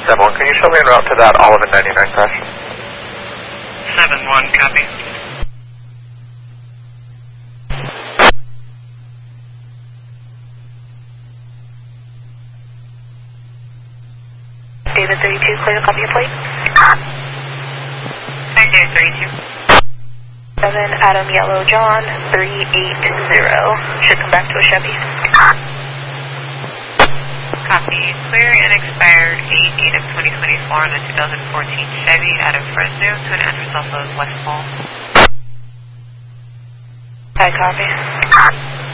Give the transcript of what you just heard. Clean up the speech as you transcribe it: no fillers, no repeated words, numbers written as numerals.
7-1, can you show me en route to that Olive 99 crash? 7-1, copy. David 32, clear to copy your plate. Hi, David 32. 7 Adam Yellow John 380. Should come back to a Chevy. Copy. Clear and expired 8 of 2024 on a 2014 Chevy out of Fresno to an address also as West Mall. Hi, copy.